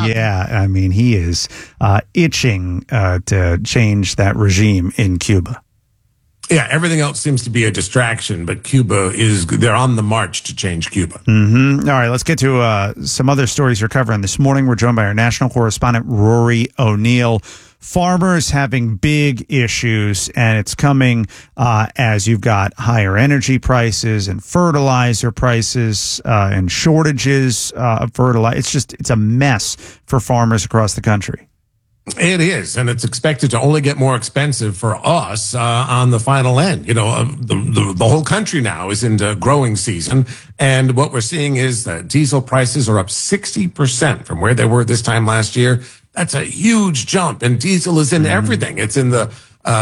job. Yeah, I mean, he is itching to change that regime in Cuba. Yeah, everything else seems to be a distraction, but they're on the march to change Cuba. Mm-hmm. All right, let's get to some other stories you're covering this morning. We're joined by our national correspondent, Rory O'Neill. Farmers having big issues, and it's coming as you've got higher energy prices and fertilizer prices and shortages of fertilizer. It's a mess for farmers across the country. It is, and it's expected to only get more expensive for us on the final end. You know, the whole country now is into growing season, and what we're seeing is that diesel prices are up 60% from where they were this time last year. That's a huge jump, and diesel is in everything. It's in the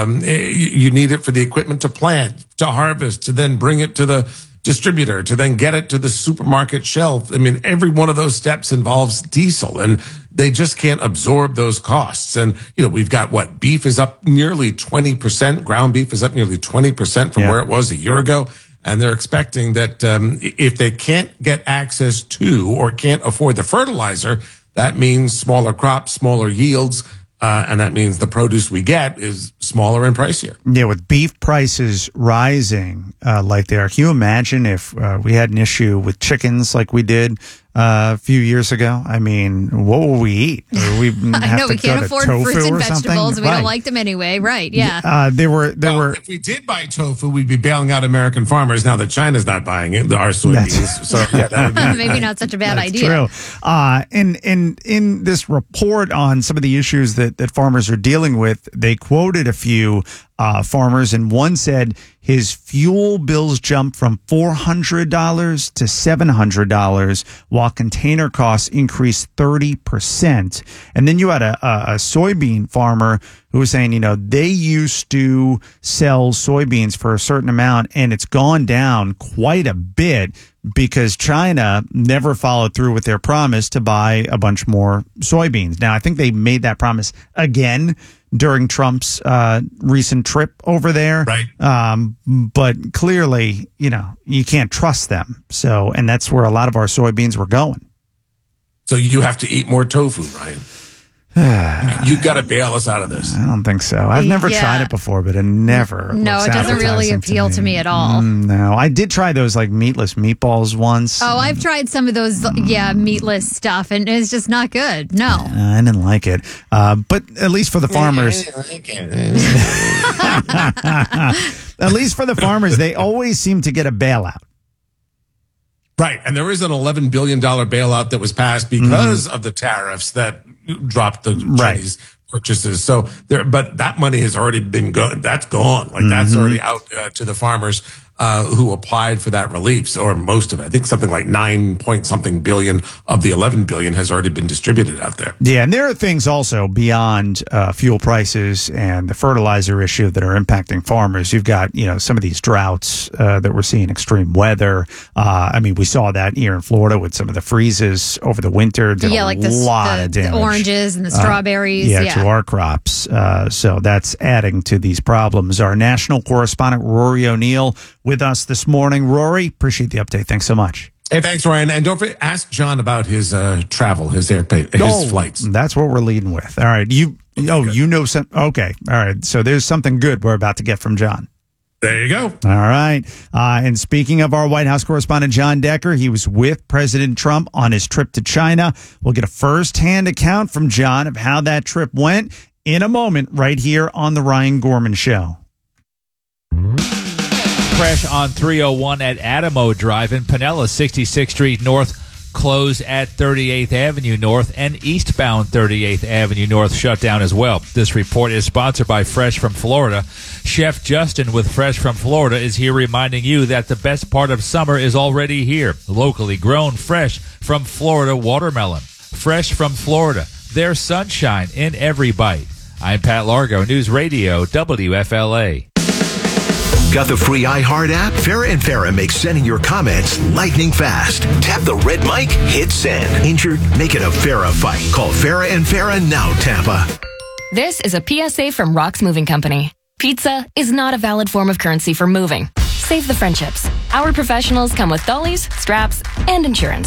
you need it for the equipment to plant, to harvest, to then bring it to the distributor, to then get it to the supermarket shelf. I mean, every one of those steps involves diesel, and they just can't absorb those costs. And, you know, we've got beef is up nearly 20%. Ground beef is up nearly 20% from where it was a year ago. And they're expecting that if they can't get access to or can't afford the fertilizer, that means smaller crops, smaller yields. And that means the produce we get is smaller and pricier. Yeah, with beef prices rising like they are, can you imagine if we had an issue with chickens like we did a few years ago? I mean, what will we eat? We we can't afford fruits and vegetables. We don't like them anyway, right? Yeah. If we did buy tofu, we'd be bailing out American farmers now that China's not buying it, our soybeans. So yeah, that would be maybe not such a bad idea. True. And in this report on some of the issues that farmers are dealing with, they quoted a few farmers, and one said his fuel bills jumped from $400 to $700, while container costs increased 30%. And then you had a soybean farmer who was saying, you know, they used to sell soybeans for a certain amount, and it's gone down quite a bit because China never followed through with their promise to buy a bunch more soybeans. Now, I think they made that promise again during Trump's recent trip over there. Right. But clearly, you know, you can't trust them. So, and that's where a lot of our soybeans were going. So you have to eat more tofu, Ryan. You got to bail us out of this. I don't think so. I've never tried it before, but it never. No, it doesn't really appeal to me at all. No, I did try those like meatless meatballs once. Oh, I've tried some of those, meatless stuff, and it's just not good. No, I didn't like it. But at least for the farmers, at least for the farmers, they always seem to get a bailout. Right, and there is an $11 billion bailout that was passed because of the tariffs that dropped the Chinese purchases. So but that money has already been that's gone. Like that's already out to the farmers who applied for that relief, or most of it. I think something like 9-point-something billion of the 11 billion has already been distributed out there. Yeah, and there are things also beyond fuel prices and the fertilizer issue that are impacting farmers. You've got, you know, some of these droughts that we're seeing, extreme weather. I mean, we saw that here in Florida with some of the freezes over the winter. Did a lot of damage. The oranges and the strawberries. To our crops. So that's adding to these problems. Our national correspondent, Rory O'Neill, with us this morning. Rory, appreciate the update. Thanks so much. Hey, thanks, Ryan. And don't forget, ask John about his travel, his flights. That's what we're leading with. All right. You know something. Okay. All right. So there's something good we're about to get from John. There you go. All right. And speaking of our White House correspondent, John Decker, he was with President Trump on his trip to China. We'll get a firsthand account from John of how that trip went in a moment right here on The Ryan Gorman Show. Crash on 301 at Adamo Drive in Pinellas, 66th Street North, closed at 38th Avenue North, and eastbound 38th Avenue North shut down as well. This report is sponsored by Fresh from Florida. Chef Justin with Fresh from Florida is here reminding you that the best part of summer is already here. Locally grown, fresh from Florida watermelon. Fresh from Florida. There's sunshine in every bite. I'm Pat Largo, News Radio, WFLA. Got the free iHeart app? Farrah and Farrah makes sending your comments lightning fast. Tap the red mic, hit send. Injured? Make it a Farrah fight. Call Farrah and Farrah now, Tampa. This is a PSA from Rock's Moving Company. Pizza is not a valid form of currency for moving. Save the friendships. Our professionals come with dollies, straps, and insurance.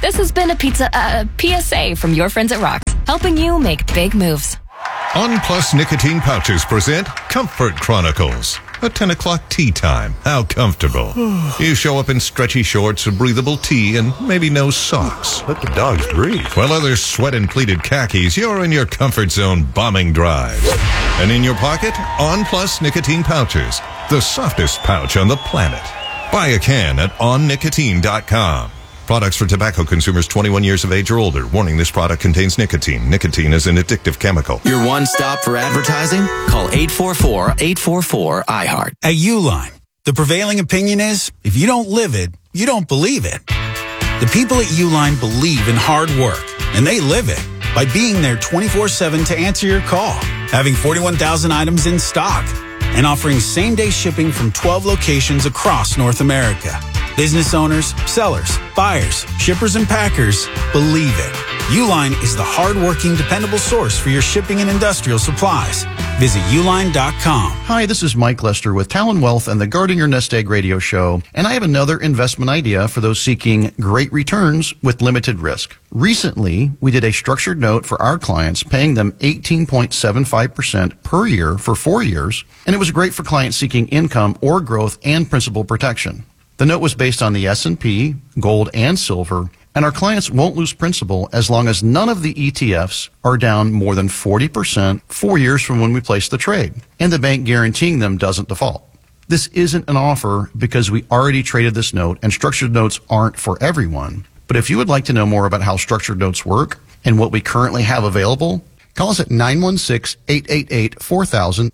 This has been a PSA from your friends at Rox, helping you make big moves. On Plus Nicotine Pouches present Comfort Chronicles. A 10 o'clock tea time. How comfortable. You show up in stretchy shorts, a breathable tee, and maybe no socks. Let the dogs breathe. While others sweat in pleated khakis, you're in your comfort zone bombing drives. And in your pocket, On Plus Nicotine Pouches. The softest pouch on the planet. Buy a can at onnicotine.com. Products for tobacco consumers 21 years of age or older. Warning, this product contains nicotine. Nicotine is an addictive chemical. Your one stop for advertising? Call 844-844-IHEART. At Uline, the prevailing opinion is, if you don't live it, you don't believe it. The people at Uline believe in hard work, and they live it by being there 24/7 to answer your call, having 41,000 items in stock, and offering same-day shipping from 12 locations across North America. Business owners, sellers, buyers, shippers, and packers believe it. Uline is the hard-working, dependable source for your shipping and industrial supplies. Visit uline.com. Hi, this is Mike Lester with Talon Wealth and the Guarding Your Nest Egg radio show, and I have another investment idea for those seeking great returns with limited risk. Recently, we did a structured note for our clients, paying them 18.75% per year for 4 years, and it was great for clients seeking income or growth and principal protection. The note was based on the S&P, gold, and silver, and our clients won't lose principal as long as none of the ETFs are down more than 40% 4 years from when we placed the trade, and the bank guaranteeing them doesn't default. This isn't an offer because we already traded this note, and structured notes aren't for everyone. But if you would like to know more about how structured notes work and what we currently have available, call us at 916-888-4000,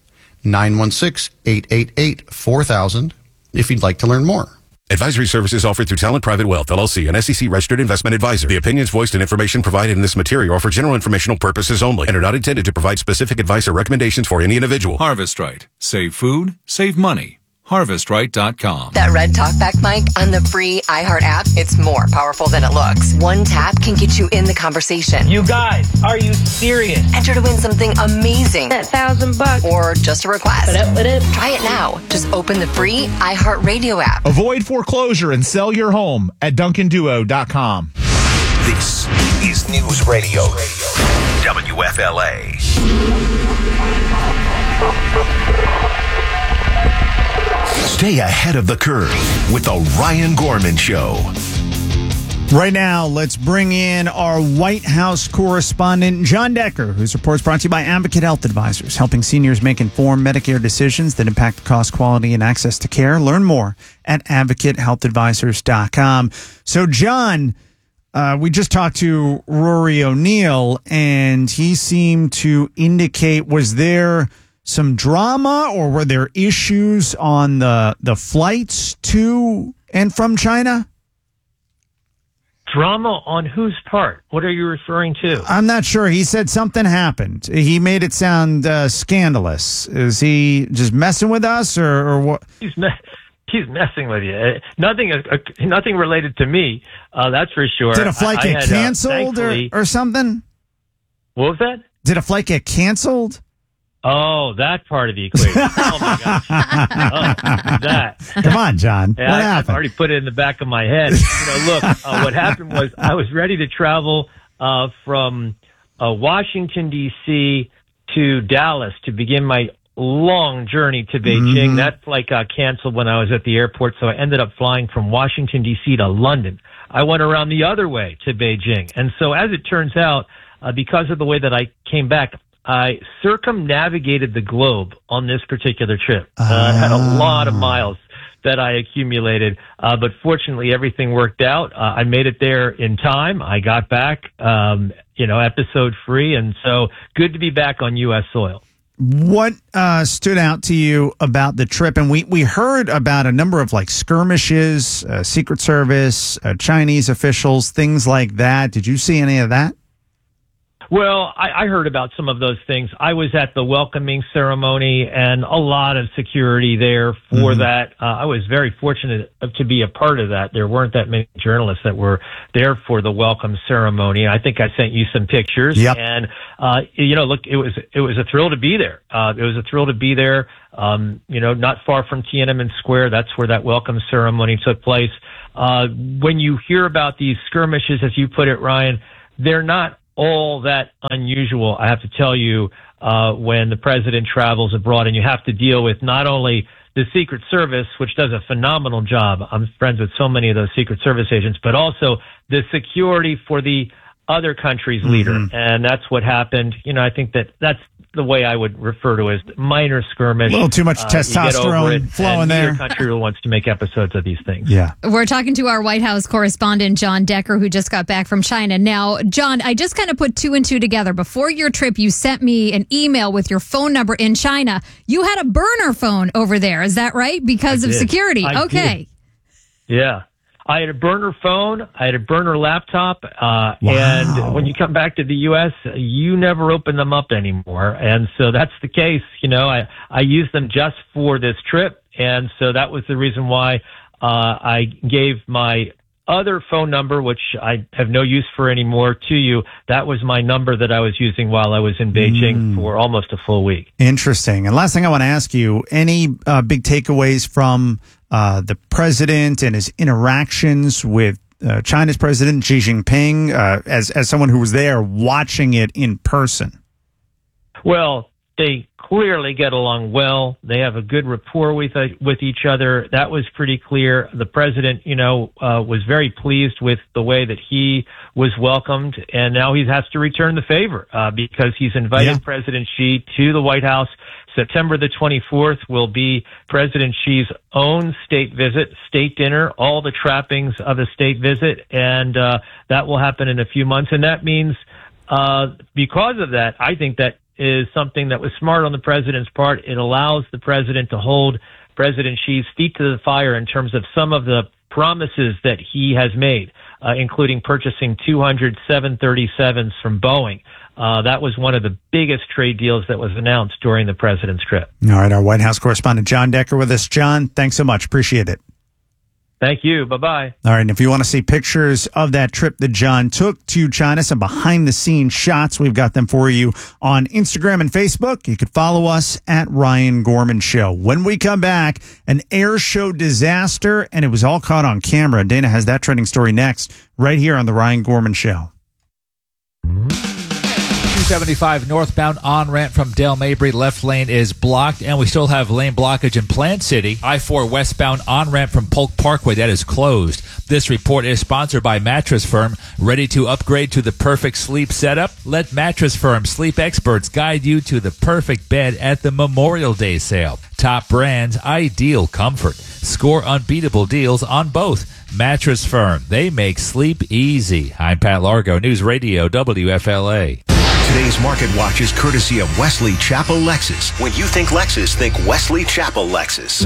916-888-4000, if you'd like to learn more. Advisory services offered through Talent Private Wealth, LLC, an SEC-registered investment advisor. The opinions voiced and information provided in this material are for general informational purposes only and are not intended to provide specific advice or recommendations for any individual. Harvest Right. Save food, save money. HarvestRight.com. That red talkback mic on the free iHeart app, it's more powerful than it looks. One tap can get you in the conversation. You guys, are you serious? Enter to win something amazing. That $1,000. Or just a request. What up? Try it now. Just open the free iHeart Radio app. Avoid foreclosure and sell your home at DuncanDuo.com. This is News Radio WFLA. Stay ahead of the curve with the Ryan Gorman Show. Right now, let's bring in our White House correspondent, John Decker, whose report's brought to you by Advocate Health Advisors, helping seniors make informed Medicare decisions that impact the cost, quality, and access to care. Learn more at advocatehealthadvisors.com. So, John, we just talked to Rory O'Neill, and he seemed to indicate, was there some drama or were there issues on the flights to and from China? Drama on whose part? What are you referring to? I'm not sure. He said something happened. He made it sound scandalous. Is he just messing with us or what? He's messing with you. Nothing related to me. That's for sure. Did a flight get canceled or something? What was that? Did a flight get canceled? Oh, that part of the equation. Oh, my gosh. Oh, that. Come on, John. Yeah, what happened? I've already put it in the back of my head. Look, what happened was I was ready to travel from Washington, D.C. to Dallas to begin my long journey to Beijing. Mm-hmm. That flight got canceled when I was at the airport, so I ended up flying from Washington, D.C. to London. I went around the other way to Beijing. And so as it turns out, because of the way that I came back, I circumnavigated the globe on this particular trip. I had a lot of miles that I accumulated, but fortunately everything worked out. I made it there in time. I got back, episode free, and so good to be back on U.S. soil. What stood out to you about the trip? And we heard about a number of skirmishes, Secret Service, Chinese officials, things like that. Did you see any of that? Well, I heard about some of those things. I was at the welcoming ceremony and a lot of security there for that. I was very fortunate to be a part of that. There weren't that many journalists that were there for the welcome ceremony. I think I sent you some pictures. Yep. And, look, it was a thrill to be there. It was a thrill to be there. Not far from Tiananmen Square. That's where that welcome ceremony took place. when you hear about these skirmishes, as you put it, Ryan, they're not all that unusual, I have to tell you, when the president travels abroad, and you have to deal with not only the Secret Service, which does a phenomenal job. I'm friends with so many of those Secret Service agents, but also the security for the other country's leader. And that's what happened. I think that's the way I would refer to as minor skirmish. A little too much testosterone flowing there. Neither country wants to make episodes of these things. Yeah. We're talking to our White House correspondent, John Decker, who just got back from China. Now, John, I just kind of put two and two together. Before your trip, you sent me an email with your phone number in China. You had a burner phone over there. Is that right? Because of security. Okay. Yeah. I had a burner phone. I had a burner laptop. And when you come back to the U.S., you never open them up anymore. And so that's the case. I used them just for this trip. And so that was the reason why I gave my other phone number, which I have no use for anymore, to you. That was my number that I was using while I was in Beijing for almost a full week. Interesting. And last thing I want to ask you, any big takeaways from the president and his interactions with China's president, Xi Jinping, as someone who was there watching it in person? Well, they clearly get along well. They have a good rapport with each other. That was pretty clear. The president, was very pleased with the way that he was welcomed, and now he has to return the favor because he's invited President Xi to the White House. September the 24th will be President Xi's own state visit, state dinner, all the trappings of a state visit, and that will happen in a few months. And that means, because of that, I think that is something that was smart on the president's part. It allows the president to hold President Xi's feet to the fire in terms of some of the promises that he has made, including purchasing 200 737s from Boeing. That was one of the biggest trade deals that was announced during the president's trip. All right, our White House correspondent John Decker with us. John, thanks so much. Appreciate it. Thank you. Bye-bye. All right, and if you want to see pictures of that trip that John took to China, some behind-the-scenes shots, we've got them for you on Instagram and Facebook. You could follow us at Ryan Gorman Show. When we come back, an air show disaster, and it was all caught on camera. Dana has that trending story next, right here on The Ryan Gorman Show. 275 northbound on-ramp from Del Mabry, left lane is blocked, and we still have lane blockage in Plant City. I-4 westbound on-ramp from Polk Parkway, that is closed. This report is sponsored by Mattress Firm. Ready to upgrade to the perfect sleep setup? Let Mattress Firm sleep experts guide you to the perfect bed at the Memorial Day sale. Top brands, ideal comfort. Score unbeatable deals on both. Mattress Firm, they make sleep easy. I'm Pat Largo, News Radio WFLA. Today's Market Watch is courtesy of Wesley Chapel Lexus. When you think Lexus, think Wesley Chapel Lexus.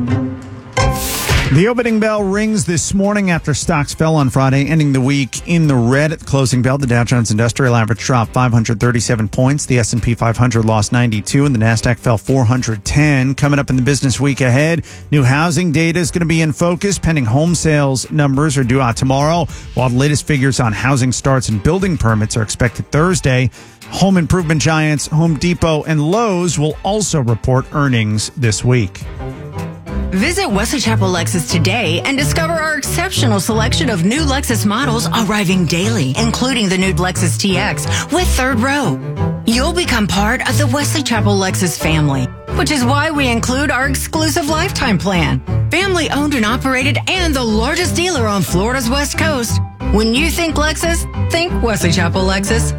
The opening bell rings this morning after stocks fell on Friday, ending the week in the red at the closing bell. The Dow Jones Industrial Average dropped 537 points. The S&P 500 lost 92, and the NASDAQ fell 410. Coming up in the business week ahead, new housing data is going to be in focus. Pending home sales numbers are due out tomorrow, while the latest figures on housing starts and building permits are expected Thursday. Home improvement giants Home Depot and Lowe's will also report earnings this week. Visit Wesley Chapel Lexus today and discover our exceptional selection of new Lexus models arriving daily, including the new Lexus TX with third row. You'll become part of the Wesley Chapel Lexus family, which is why we include our exclusive lifetime plan. Family owned and operated and the largest dealer on Florida's West Coast. When you think Lexus, think Wesley Chapel Lexus.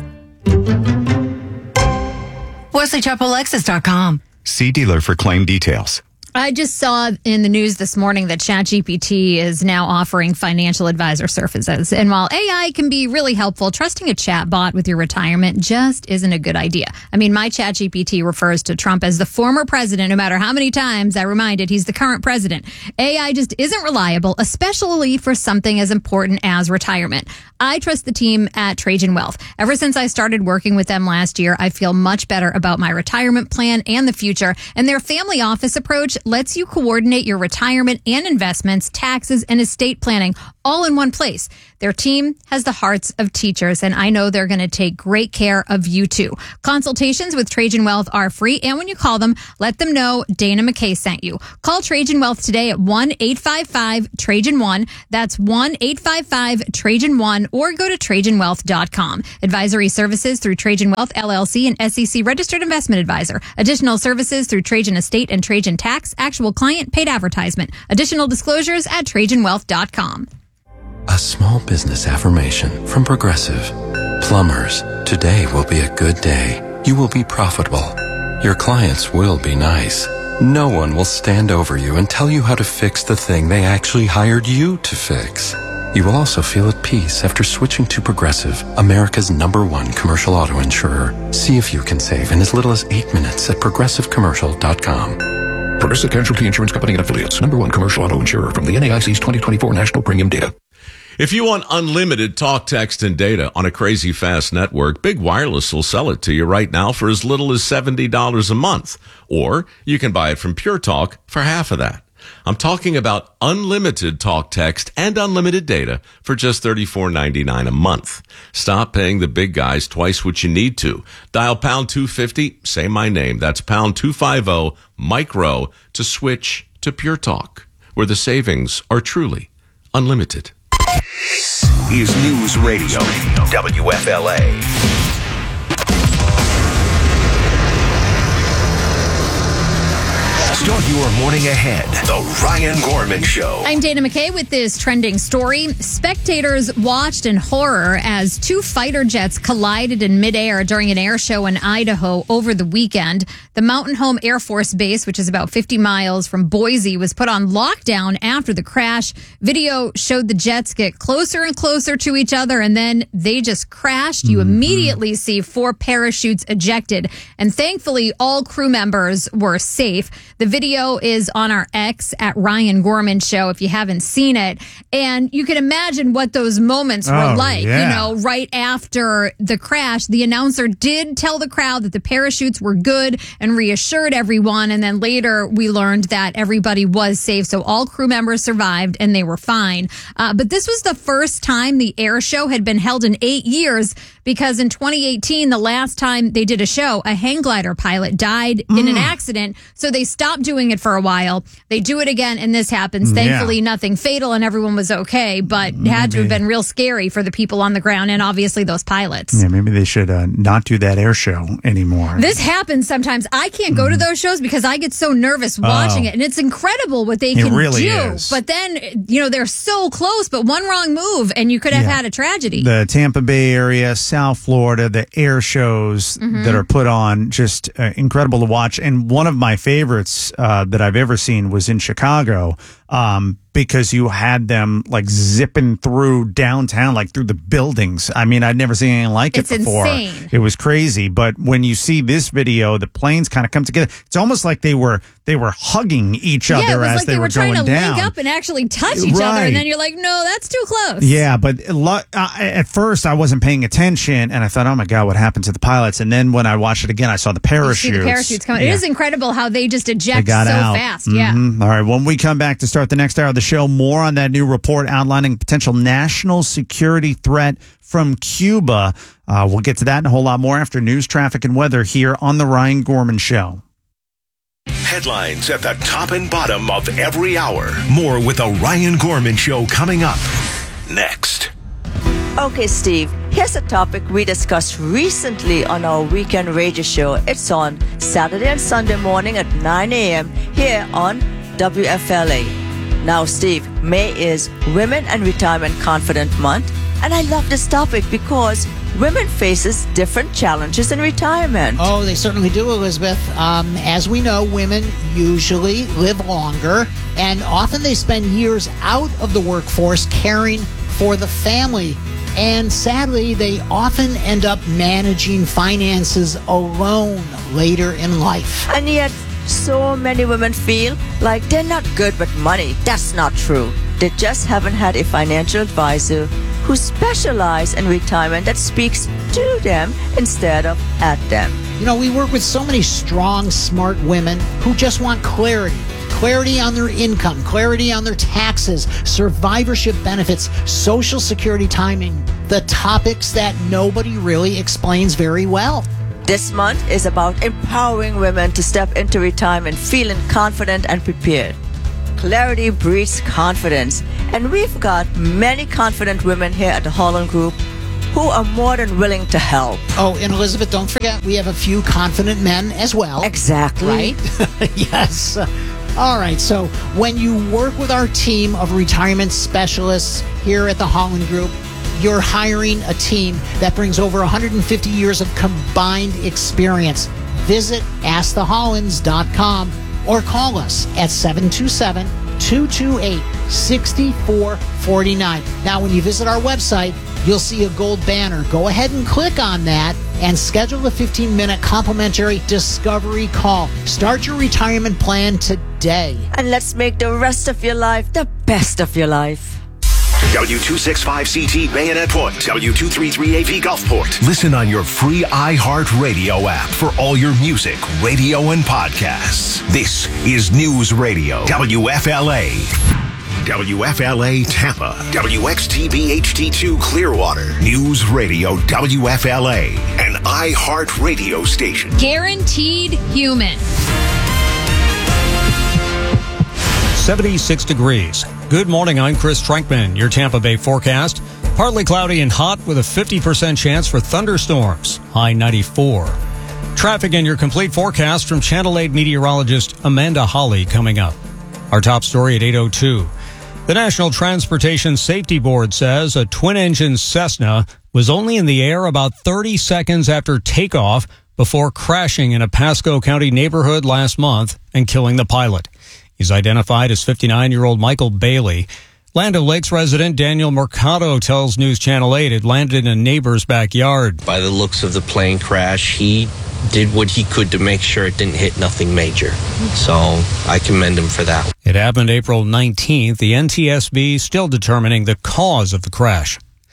WesleyChapelLexus.com. See dealer for claim details. I just saw in the news this morning that ChatGPT is now offering financial advisor services. And while AI can be really helpful, trusting a chatbot with your retirement just isn't a good idea. I mean, my ChatGPT refers to Trump as the former president, no matter how many times I remind it he's the current president. AI just isn't reliable, especially for something as important as retirement. I trust the team at Trajan Wealth. Ever since I started working with them last year, I feel much better about my retirement plan and the future. And their family office approach lets you coordinate your retirement and investments, taxes, and estate planning all in one place. Their team has the hearts of teachers, and I know they're going to take great care of you too. Consultations with Trajan Wealth are free, and when you call them, let them know Dana McKay sent you. Call Trajan Wealth today at 1-855-TRAJAN-1. That's 1-855-TRAJAN-1, or go to TrajanWealth.com. Advisory services through Trajan Wealth, LLC, and SEC Registered Investment Advisor. Additional services through Trajan Estate and Trajan Tax. Actual client paid advertisement. Additional disclosures at TrajanWealth.com. A small business affirmation from Progressive. Plumbers, today will be a good day. You will be profitable. Your clients will be nice. No one will stand over you and tell you how to fix the thing they actually hired you to fix. You will also feel at peace after switching to Progressive, America's #1 commercial auto insurer. See if you can save in as little as 8 minutes at progressivecommercial.com. Progressive Casualty Insurance Company and Affiliates, #1 commercial auto insurer from the NAIC's 2024 National Premium Data. If you want unlimited talk, text, and data on a crazy fast network, Big Wireless will sell it to you right now for as little as $70 a month. Or you can buy it from Pure Talk for half of that. I'm talking about unlimited talk, text, and unlimited data for just $34.99 a month. Stop paying the big guys twice what you need to. Dial pound 250, say my name. That's pound 250, Mike Rowe, to switch to Pure Talk, where the savings are truly unlimited. This is News Radio, WFLA. Start your morning ahead. The Ryan Gorman Show. I'm Dana McKay with this trending story. Spectators watched in horror as 2 fighter jets collided in midair during an air show in Idaho over the weekend. The Mountain Home Air Force Base, which is about 50 miles from Boise, was put on lockdown after the crash. Video showed the jets get closer and closer to each other, and then they just crashed. You immediately see 4 parachutes ejected, and thankfully all crew members were safe. The video is on our X at Ryan Gorman Show if you haven't seen it. And you can imagine what those moments were like. Yeah. You know, right after the crash, the announcer did tell the crowd that the parachutes were good and reassured everyone. And then later we learned that everybody was safe. So all crew members survived and they were fine. But this was the first time the air show had been held in 8 years, because in 2018, the last time they did a show, a hang glider pilot died in an accident. So they stopped doing it for a while. They do it again, and this happens. Thankfully, nothing fatal, and everyone was okay, but it had to have been real scary for the people on the ground and obviously those pilots. Yeah, maybe they should not do that air show anymore. This happens sometimes. I can't go to those shows because I get so nervous watching it, and it's incredible what they can really do. is. But then, you know, they're so close, but one wrong move, and you could have had a tragedy. The Tampa Bay area, South Florida, the air shows that are put on, just incredible to watch. And one of my favorites that I've ever seen was in Chicago, because you had them like zipping through downtown, like through the buildings. I mean, I'd never seen anything like it before. Insane. It was crazy. But when you see this video, the planes kind of come together. It's almost like they were hugging each other it was as like they were trying going to down. link up and actually touch each other, and then you're like, no, that's too close. Yeah, but at first I wasn't paying attention, and I thought, oh my God, what happened to the pilots? And then when I watched it again, I saw the parachutes. You see the parachutes coming. Yeah. It is incredible how they just They eject so got out fast. Yeah. All right, when we come back to start the next hour of the show, more on that new report outlining potential national security threat from Cuba. We'll get to that and a whole lot more after news, traffic, and weather here on The Ryan Gorman Show. Headlines at the top and bottom of every hour. More with the Ryan Gorman Show coming up next. Okay, Steve, here's a topic we discussed recently on our weekend radio show. It's on Saturday and Sunday morning at 9 a.m. here on WFLA. Now, Steve, May is Women and Retirement Confident Month, and I love this topic because women faces different challenges in retirement. Oh, they certainly do, Elizabeth. As we know, women usually live longer, and often they spend years out of the workforce caring for the family. And sadly, they often end up managing finances alone later in life. And yet, so many women feel like they're not good with money. That's not true. They just haven't had a financial advisor who specializes in retirement that speaks to them instead of at them. You know, we work with so many strong, smart women who just want clarity clarity on their income, clarity on their taxes, survivorship benefits, Social Security timing, the topics that nobody really explains very well. This month is about empowering women to step into retirement feeling confident and prepared. Clarity breeds confidence, and we've got many confident women here at the Holland Group who are more than willing to help. Oh, and Elizabeth, don't forget, we have a few confident men as well. Exactly. Right? Yes. All right, so when you work with our team of retirement specialists here at the Holland Group, you're hiring a team that brings over 150 years of combined experience. Visit AskTheHollands.com or call us at 727-228-6449. Now, when you visit our website, you'll see a gold banner. Go ahead and click on that and schedule a 15-minute complimentary discovery call. Start your retirement plan today. And let's make the rest of your life the best of your life. W265CT Bayonet Point, W233AV Gulfport. Listen on your free iHeartRadio app for all your music, radio, and podcasts. This is News Radio, WFLA. WFLA Tampa, WXTV HD2 Clearwater, News Radio WFLA, an iHeartRadio station. Guaranteed human. 76 degrees. Good morning, I'm Chris Trankman. Your Tampa Bay forecast. Partly cloudy and hot with a 50% chance for thunderstorms. High 94. Traffic and your complete forecast from Channel 8 meteorologist Amanda Holly coming up. Our top story at 8:02. The National Transportation Safety Board says a twin-engine Cessna was only in the air about 30 seconds after takeoff before crashing in a Pasco County neighborhood last month and killing the pilot. He's identified as 59-year-old Michael Bailey. Land O'Lakes resident Daniel Mercado tells News Channel 8 it landed in a neighbor's backyard. By the looks of the plane crash, he did what he could to make sure it didn't hit nothing major. So I commend him for that. It happened April 19th. The NTSB still determining the cause of the crash.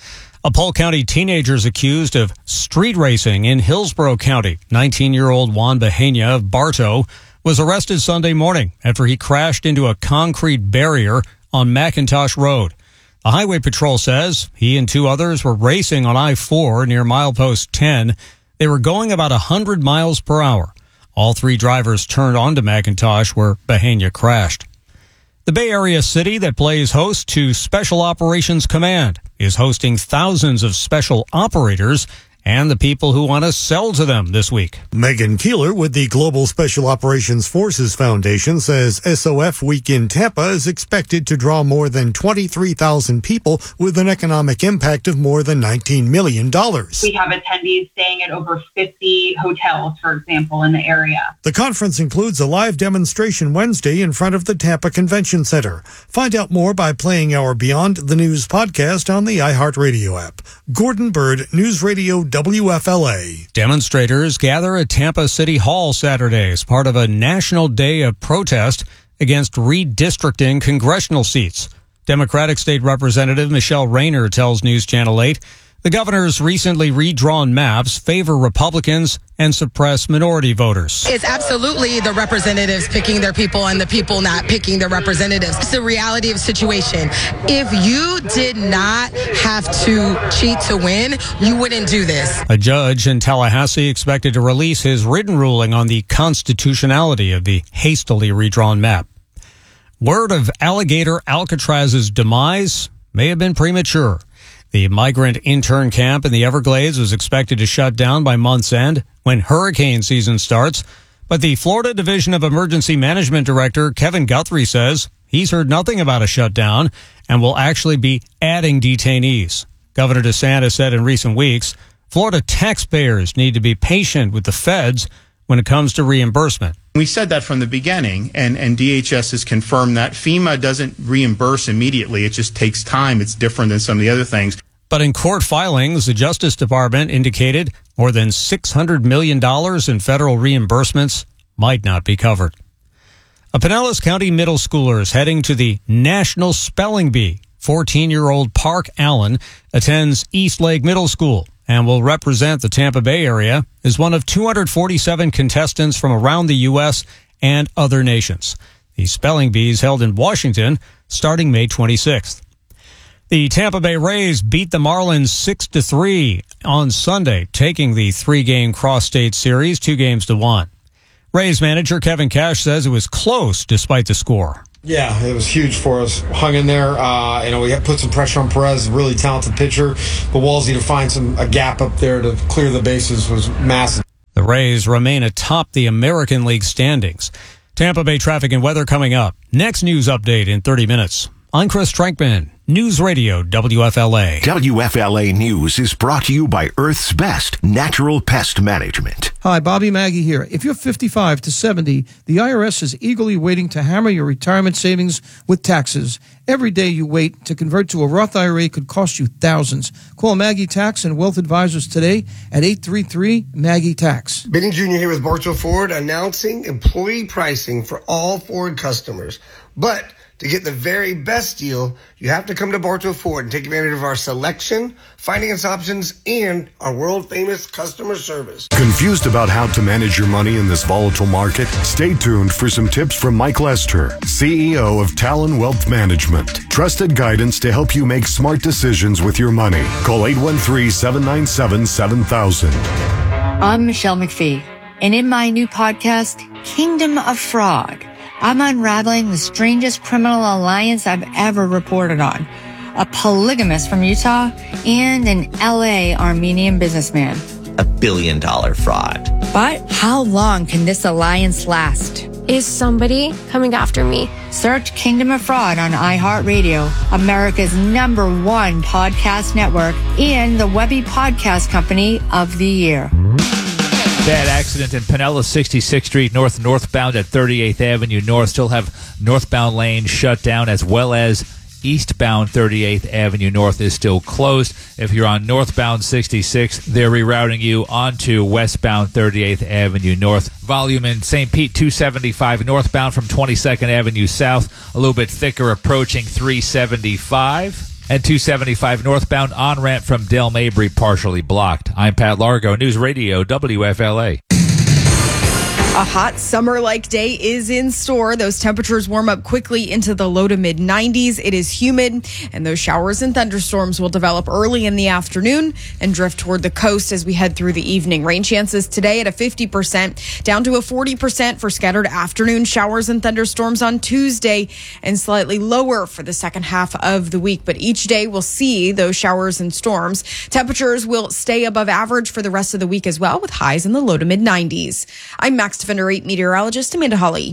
A Polk County teenager is accused of street racing in Hillsborough County. 19-year-old Juan Behania of Bartow was arrested Sunday morning after he crashed into a concrete barrier on McIntosh Road. The Highway Patrol says he and two others were racing on I-4 near milepost 10. They were going about 100 miles per hour. All three drivers turned onto McIntosh where Behania crashed. The Bay Area city that plays host to Special Operations Command is hosting thousands of special operators and the people who want to sell to them this week. Megan Keeler with the Global Special Operations Forces Foundation says SOF Week in Tampa is expected to draw more than 23,000 people with an economic impact of more than $19 million. We have attendees staying at over 50 hotels, for example, in the area. The conference includes a live demonstration Wednesday in front of the Tampa Convention Center. Find out more by playing our Beyond the News podcast on the iHeartRadio app. Gordon Bird, News Radio WFLA. Demonstrators gather at Tampa City Hall Saturday as part of a national day of protest against redistricting congressional seats. Democratic State Representative Michelle Rayner tells News Channel 8 the governor's recently redrawn maps favor Republicans and suppress minority voters. It's absolutely the representatives picking their people and the people not picking their representatives. It's the reality of the situation. If you did not have to cheat to win, you wouldn't do this. A judge in Tallahassee expected to release his written ruling on the constitutionality of the hastily redrawn map. Word of alligator Alcatraz's demise may have been premature. The migrant intern camp in the Everglades was expected to shut down by month's end when hurricane season starts. But the Florida Division of Emergency Management Director Kevin Guthrie says he's heard nothing about a shutdown and will actually be adding detainees. Governor DeSantis said in recent weeks, Florida taxpayers need to be patient with the feds when it comes to reimbursement. We said that from the beginning, and DHS has confirmed that. FEMA doesn't reimburse immediately. It just takes time. It's different than some of the other things. But in court filings, the Justice Department indicated more than $600 million in federal reimbursements might not be covered. A Pinellas County middle schooler is heading to the National Spelling Bee. 14-year-old Park Allen attends East Lake Middle School and will represent the Tampa Bay area as one of 247 contestants from around the U.S. and other nations. The Spelling Bees held in Washington starting May 26th. The Tampa Bay Rays beat the Marlins 6-3 on Sunday, taking the 3-game cross-state series 2-1. Rays manager Kevin Cash says it was close despite the score. Yeah, it was huge for us. Hung in there. We had put some pressure on Perez, really talented pitcher. But Walsey to find a gap up there to clear the bases was massive. The Rays remain atop the American League standings. Tampa Bay traffic and weather coming up. Next news update in 30 minutes. I'm Chris Trankman, News Radio WFLA. WFLA News is brought to you by Earth's Best Natural Pest Management. Hi, Bobby Maggie here. If you're 55 to 70, the IRS is eagerly waiting to hammer your retirement savings with taxes. Every day you wait to convert to a Roth IRA could cost you thousands. Call Maggie Tax and Wealth Advisors today at 833-MAGGIE-TAX. Benny Jr. here with Bartow Ford announcing employee pricing for all Ford customers. But to get the very best deal, you have to come to Bartow Ford and take advantage of our selection, finance options, and our world-famous customer service. Confused about how to manage your money in this volatile market? Stay tuned for some tips from Mike Lester, CEO of Talon Wealth Management. Trusted guidance to help you make smart decisions with your money. Call 813-797-7000. I'm Michelle McPhee, and in my new podcast, Kingdom of Fraud, I'm unraveling the strangest criminal alliance I've ever reported on. A polygamist from Utah and an LA Armenian businessman. $1 billion fraud. But how long can this alliance last? Is somebody coming after me? Search Kingdom of Fraud on iHeartRadio, America's #1 podcast network, and the Webby Podcast Company of the Year. Bad accident in Pinellas, 66th Street North, northbound at 38th Avenue North. Still have northbound lane shut down, as well as eastbound 38th Avenue North is still closed. If you're on northbound 66th, they're rerouting you onto westbound 38th Avenue North. Volume in St. Pete, 275 northbound from 22nd Avenue South. A little bit thicker approaching 375. And 275 northbound on-ramp from Del Mabry partially blocked. I'm Pat Largo, News Radio WFLA. A hot summer-like day is in store. Those temperatures warm up quickly into the low to mid-90s. It is humid, and those showers and thunderstorms will develop early in the afternoon and drift toward the coast as we head through the evening. Rain chances today at a 50%, down to a 40% for scattered afternoon showers and thunderstorms on Tuesday, and slightly lower for the second half of the week. But each day we'll see those showers and storms. Temperatures will stay above average for the rest of the week as well, with highs in the low to mid-90s. I'm Max Defender 8 meteorologist Amanda Hawley.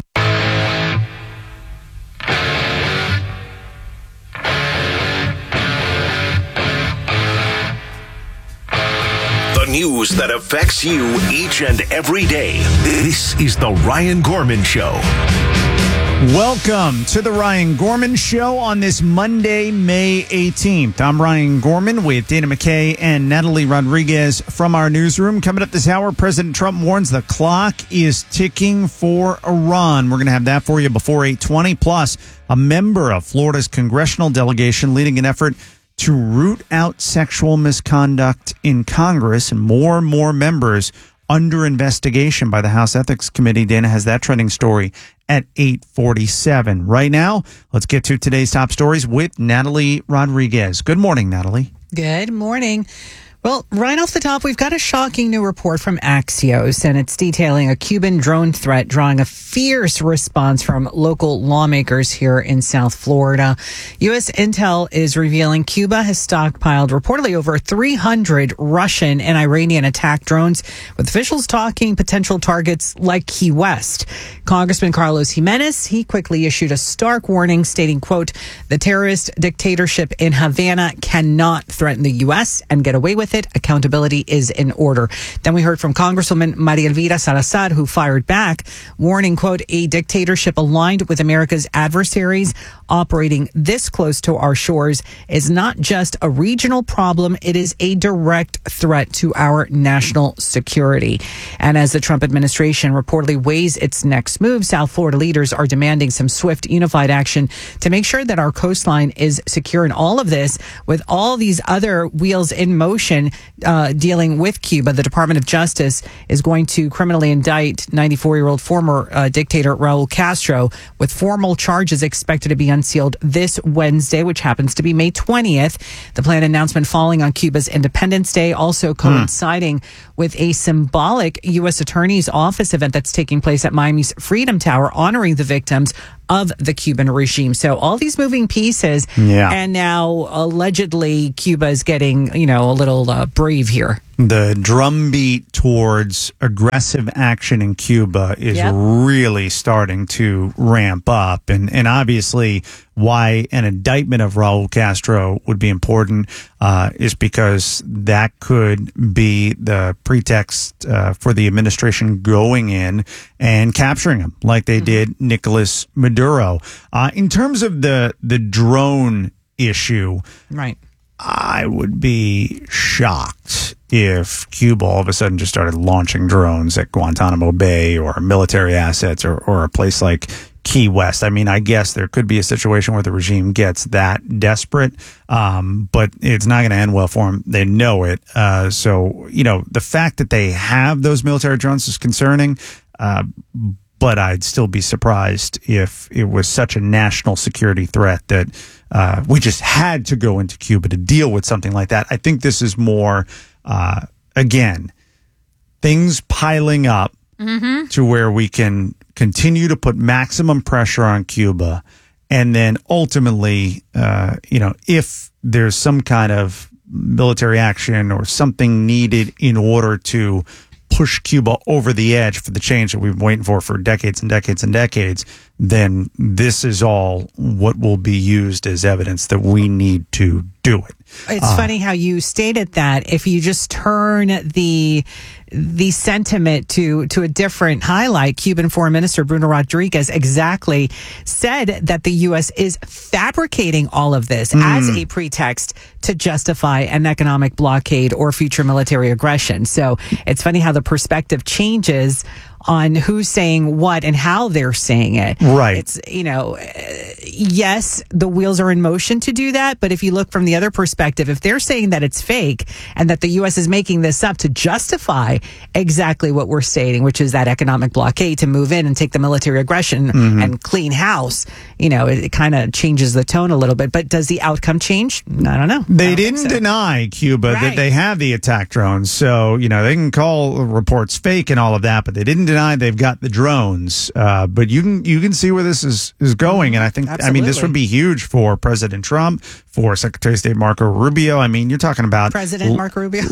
The news that affects you each and every day. This is the Ryan Gorman Show. Welcome to the Ryan Gorman Show on this Monday, May 18th. I'm Ryan Gorman with Dana McKay and Natalie Rodriguez from our newsroom. Coming up this hour, President Trump warns the clock is ticking for Iran. We're going to have that for you before 8:20. Plus, a member of Florida's congressional delegation leading an effort to root out sexual misconduct in Congress, and more members under investigation by the House Ethics Committee. Dana has that trending story at 8:47. Right now, let's get to today's top stories with Natalie Rodriguez. Good morning, Natalie. Good morning. Well, right off the top, we've got a shocking new report from Axios, and it's detailing a Cuban drone threat drawing a fierce response from local lawmakers here in South Florida. U.S. intel is revealing Cuba has stockpiled reportedly over 300 Russian and Iranian attack drones, with officials talking potential targets like Key West. Congressman Carlos Jimenez, he quickly issued a stark warning stating, quote, the terrorist dictatorship in Havana cannot threaten the U.S. and get away with it. Accountability is in order. Then we heard from Congresswoman Maria Elvira Salazar, who fired back, warning, quote, a dictatorship aligned with America's adversaries operating this close to our shores is not just a regional problem, it is a direct threat to our national security. And as the Trump administration reportedly weighs its next move, South Florida leaders are demanding some swift, unified action to make sure that our coastline is secure. And all of this with all these other wheels in motion dealing with Cuba. The Department of Justice is going to criminally indict 94-year-old former dictator Raul Castro with formal charges expected to be unsealed this Wednesday, which happens to be May 20th. The planned announcement falling on Cuba's Independence Day, also coinciding with a symbolic U.S. Attorney's Office event that's taking place at Miami's Freedom Tower, honoring the victims of the Cuban regime. So all these moving pieces, and now allegedly Cuba is getting, a little brave here. The drumbeat towards aggressive action in Cuba is really starting to ramp up. And obviously why an indictment of Raul Castro would be important is because that could be the pretext for the administration going in and capturing him like they did Nicolas Maduro. In terms of the drone issue, right? I would be shocked if Cuba all of a sudden just started launching drones at Guantanamo Bay or military assets or a place like Key West. I mean, I guess there could be a situation where the regime gets that desperate, but it's not going to end well for them. They know it. So, the fact that they have those military drones is concerning, but I'd still be surprised if it was such a national security threat that we just had to go into Cuba to deal with something like that. I think this is more, again, things piling up to where we can continue to put maximum pressure on Cuba. And then ultimately, if there's some kind of military action or something needed in order to push Cuba over the edge for the change that we've been waiting for decades and decades and decades, then this is all what will be used as evidence that we need to do it. It's funny how you stated that. If you just turn the sentiment to a different highlight, Cuban Foreign Minister Bruno Rodriguez exactly said that the U.S. is fabricating all of this as a pretext to justify an economic blockade or future military aggression. So it's funny how the perspective changes on who's saying what and how they're saying it. Right. It's, yes, the wheels are in motion to do that. But if you look from the other perspective, if they're saying that it's fake and that the U.S. is making this up to justify exactly what we're stating, which is that economic blockade to move in and take the military aggression and clean house, it kind of changes the tone a little bit. But does the outcome change? I don't know. They didn't deny Cuba that they have the attack drones. So, they can call reports fake and all of that, but they didn't deny they've got the drones. But you can see where this is going. And I think, this would be huge for President Trump, for Secretary of State Marco Rubio. I mean, you're talking about President Marco Rubio,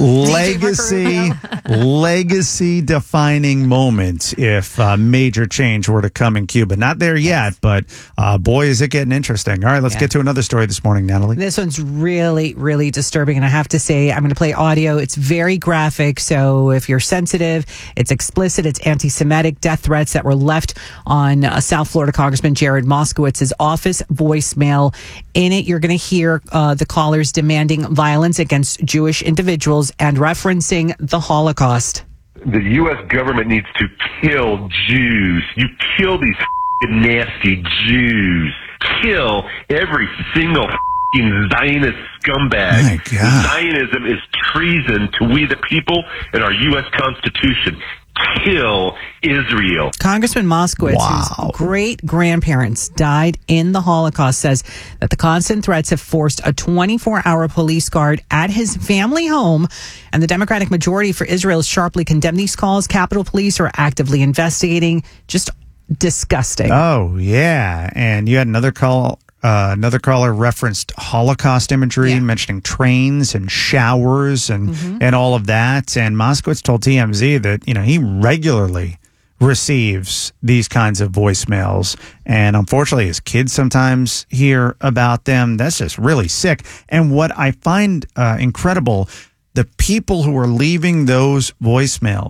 legacy defining moment if major change were to come in Cuba. Not there yet, but boy, is it getting interesting. All right, let's get to another story this morning, Natalie. This one's really, really disturbing. And I have to say, I'm going to play audio. It's very graphic. So if you're sensitive, it's explicit, it's anti-Semitic. Death threats that were left on South Florida Congressman Jared Moskowitz's office voicemail. In it, you're going to hear the callers demanding violence against Jewish individuals and referencing the Holocaust. The U.S. government needs to kill Jews. You kill these nasty Jews. Kill every single Zionist scumbag. Zionism is treason to we the people and our U.S. Constitution. Kill Israel. Congressman Moskowitz, whose great-grandparents died in the Holocaust, says that the constant threats have forced a 24-hour police guard at his family home, and the Democratic majority for Israel has sharply condemned these calls. Capitol Police are actively investigating. Just disgusting. Oh, yeah. And you had another call. Another caller referenced Holocaust imagery, mentioning trains and showers and all of that. And Moskowitz told TMZ that, he regularly receives these kinds of voicemails. And unfortunately, his kids sometimes hear about them. That's just really sick. And what I find incredible, the people who are leaving those voicemails,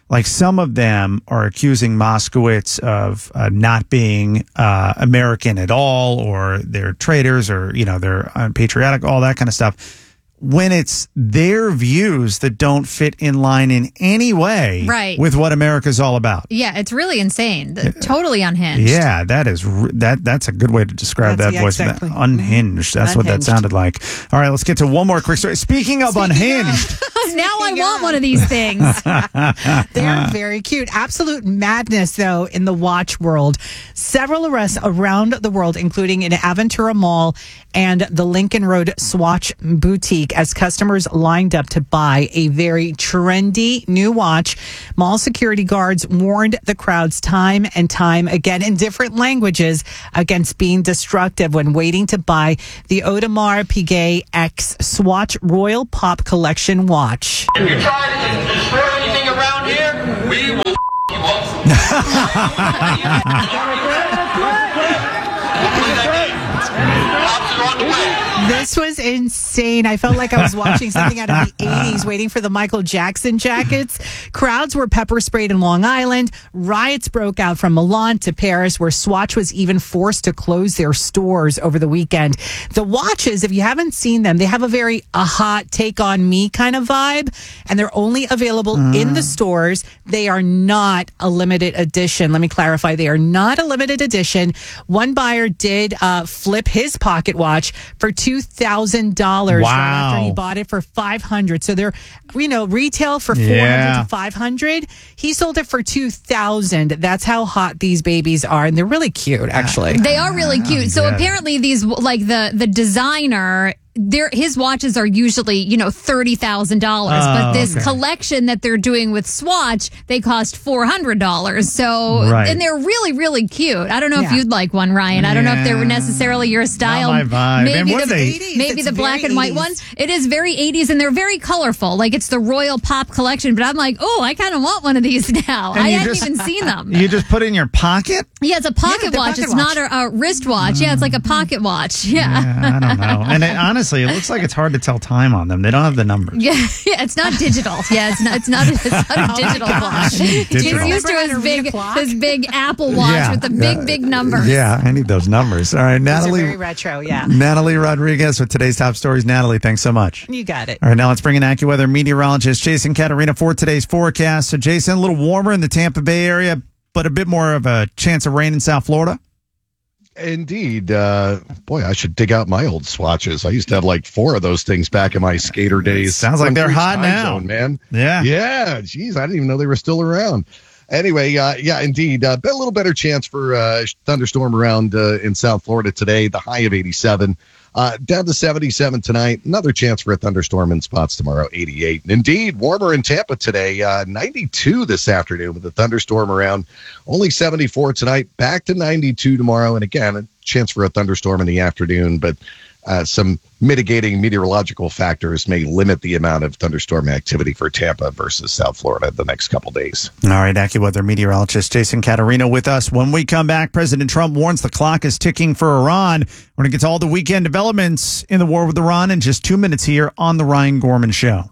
like some of them are accusing Moskowitz of not being American at all, or they're traitors, or they're unpatriotic, all that kind of stuff, when it's their views that don't fit in line in any way with what America's all about. Yeah, it's really insane. Totally unhinged. Yeah, that's a good way to describe that voice. Exactly. Unhinged. That's what that sounded like. All right, let's get to one more quick story. Speaking of unhinged. Now I want one of these things. They're very cute. Absolute madness, though, in the watch world. Several arrests around the world, including in Aventura Mall and the Lincoln Road Swatch Boutique, as customers lined up to buy a very trendy new watch. Mall security guards warned the crowds time and time again in different languages against being destructive when waiting to buy the Audemars Piguet X Swatch Royal Pop Collection watch. If you try to destroy anything around here, we will you up. This was insane. I felt like I was watching something out of the 80s, waiting for the Michael Jackson jackets. Crowds were pepper sprayed in Long Island. Riots broke out from Milan to Paris, where Swatch was even forced to close their stores over the weekend. The watches, if you haven't seen them, they have a very hot take on me kind of vibe, and they're only available in the stores. They are not a limited edition. Let me clarify. They are not a limited edition. One buyer did flip his pocket watch for $2,000 right after he bought it for $500. So they're, retail for $400 to $500. He sold it for $2,000. That's how hot these babies are, and they're really cute, actually. They are really cute. So apparently these, like the designer, his watches are usually, $30,000. But this collection that they're doing with Swatch, they cost $400. So, and they're really, really cute. I don't know if you'd like one, Ryan. I don't know if they were necessarily your style. Not my vibe. Maybe what are they? Maybe the black and white ones. It is very 80s, and they're very colorful. Like, it's the Royal Pop Collection. But I'm like, oh, I kind of want one of these now. I hadn't even seen them. You just put it in your pocket? Yeah, it's a pocket watch. It's not a wristwatch. Yeah, it's like a pocket watch. Yeah. I don't know. And honestly, it looks like it's hard to tell time on them. They don't have the numbers. Yeah, it's not digital. Yeah, it's not a digital watch. He's used to his big Apple Watch with the big numbers. Yeah, I need those numbers. All right, Natalie. Very retro, yeah. Natalie Rodriguez with today's top stories. Natalie, thanks so much. You got it. All right, now let's bring in AccuWeather meteorologist Jason Catarina for today's forecast. So, Jason, a little warmer in the Tampa Bay area, but a bit more of a chance of rain in South Florida. Indeed. Boy, I should dig out my old swatches. I used to have like 4 of those things back in my skater days. Sounds like they're hot now, man. Yeah. Yeah. Geez, I didn't even know they were still around. Anyway, yeah, indeed. A little better chance for thunderstorm around in South Florida today. The high of 87. Down to 77 tonight. Another chance for a thunderstorm in spots tomorrow, 88. And indeed, warmer in Tampa today, 92 this afternoon with a thunderstorm around. Only 74 tonight, back to 92 tomorrow. And again, a chance for a thunderstorm in the afternoon, but some mitigating meteorological factors may limit the amount of thunderstorm activity for Tampa versus South Florida the next couple days. All right, AccuWeather meteorologist Jason Catarina with us. When we come back, President Trump warns the clock is ticking for Iran. We're going to get to all the weekend developments in the war with Iran in just 2 minutes here on The Ryan Gorman Show.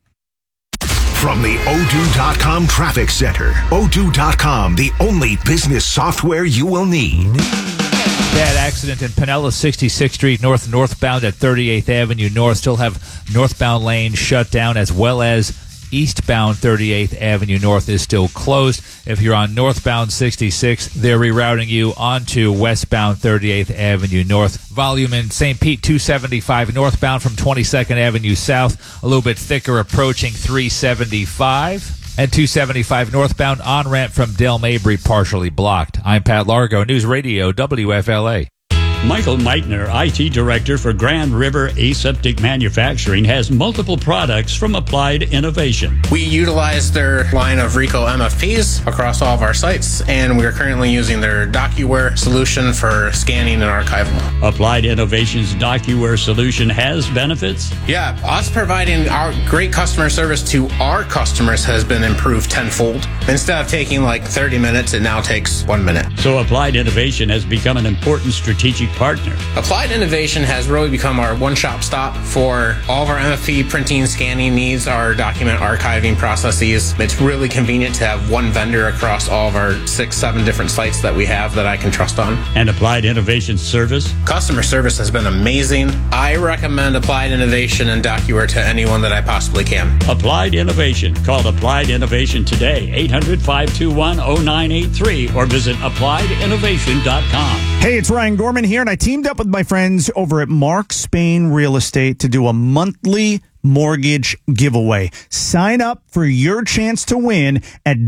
From the Odoo.com Traffic Center, Odoo.com, the only business software you will need. Bad accident in Pinellas, 66th Street northbound at 38th Avenue North. Still have northbound lane shut down, as well as eastbound 38th Avenue North is still closed. If you're on northbound 66, they're rerouting you onto westbound 38th Avenue North. Volume in St. Pete, 275 northbound from 22nd Avenue South. A little bit thicker approaching 375. And 275 northbound on-ramp from Del Mabry partially blocked. I'm Pat Largo, News Radio WFLA. Michael Meitner, IT Director for Grand River Aseptic Manufacturing, has multiple products from Applied Innovation. We utilize their line of Rico MFPs across all of our sites, and we're currently using their DocuWare solution for scanning and archival. Applied Innovation's DocuWare solution has benefits? Yeah, us providing our great customer service to our customers has been improved tenfold. Instead of taking like 30 minutes, it now takes 1 minute. So Applied Innovation has become an important strategic partner. Applied Innovation has really become our one-stop stop for all of our MFP printing, scanning needs, our document archiving processes. It's really convenient to have one vendor across all of our 6-7 different sites that we have that I can trust on. And Applied Innovation service? Customer service has been amazing. I recommend Applied Innovation and DocuWare to anyone that I possibly can. Applied Innovation. Call Applied Innovation today, 800-521-0983, or visit appliedinnovation.com. Hey, it's Ryan Gorman here, and I teamed up with my friends over at Mark Spain Real Estate to do a monthly mortgage giveaway. Sign up for your chance to win at